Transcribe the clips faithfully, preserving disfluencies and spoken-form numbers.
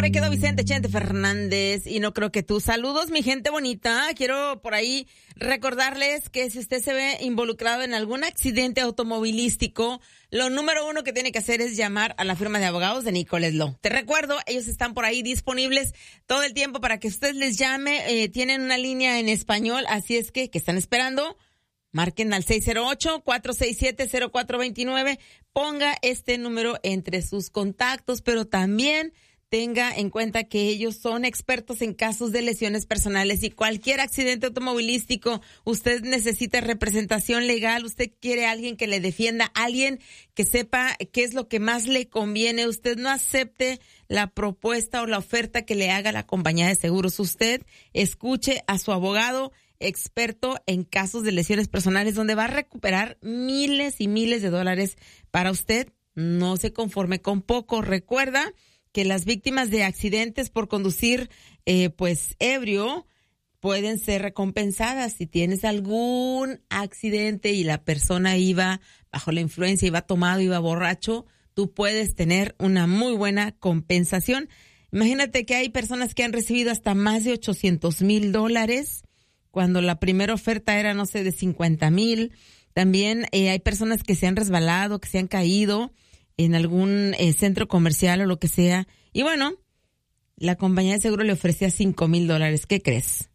ahí quedó Vicente Chente Fernández y no creo que tú. Saludos, mi gente bonita. Quiero por ahí recordarles que si usted se ve involucrado en algún accidente automovilístico, lo número uno que tiene que hacer es llamar a la firma de abogados de Nicholas Law. Te recuerdo, ellos están por ahí disponibles todo el tiempo para que usted les llame. Eh, tienen una línea en español, así es que, ¿qué están esperando? Marquen al seis cero ocho, cuatro seis siete, cero cuatro dos nueve. Ponga este número entre sus contactos, pero también tenga en cuenta que ellos son expertos en casos de lesiones personales y cualquier accidente automovilístico, usted necesita representación legal, usted quiere a alguien que le defienda, alguien que sepa qué es lo que más le conviene. Usted no acepte la propuesta o la oferta que le haga la compañía de seguros. Usted escuche a su abogado experto en casos de lesiones personales, donde va a recuperar miles y miles de dólares para usted. No se conforme con poco. Recuerda que las víctimas de accidentes por conducir eh, pues ebrio pueden ser recompensadas. Si tienes algún accidente y la persona iba bajo la influencia, iba tomado, iba borracho, tú puedes tener una muy buena compensación. Imagínate que hay personas que han recibido hasta más de ochocientos mil dólares cuando la primera oferta era, no sé, de cincuenta mil. También eh, hay personas que se han resbalado, que se han caído en algún eh, centro comercial o lo que sea. Y bueno, la compañía de seguro le ofrecía cinco mil dólares. ¿Qué crees?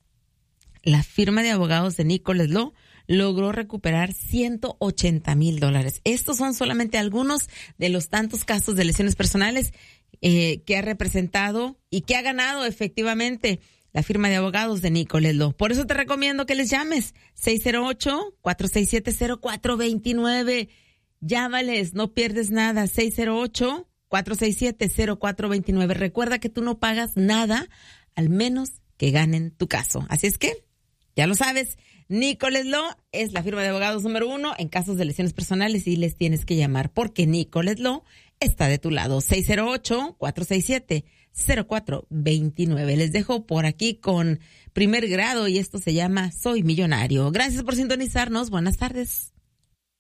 La firma de abogados de Nicholas Law logró recuperar ciento ochenta mil dólares. Estos son solamente algunos de los tantos casos de lesiones personales eh, que ha representado y que ha ganado efectivamente la firma de abogados de Nicholas Law. Por eso te recomiendo que les llames seis cero ocho, cuatro seis siete, cero cuatro dos nueve. Llámales, no pierdes nada. seis cero ocho, cuatro seis siete, cero cuatro dos nueve. Recuerda que tú no pagas nada, al menos que ganen tu caso. Así es que, ya lo sabes, Nicholas Law es la firma de abogados número uno en casos de lesiones personales y les tienes que llamar porque Nicholas Law está de tu lado. seis cero ocho, cuatro seis siete, cero cuatro dos nueve. Les dejo por aquí con Primer Grado y esto se llama Soy Millonario. Gracias por sintonizarnos. Buenas tardes.